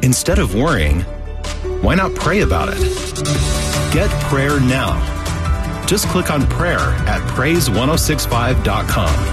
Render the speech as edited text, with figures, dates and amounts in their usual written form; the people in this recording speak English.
Instead of worrying, why not pray about it? Get prayer now. Just click on prayer at praise1065.com.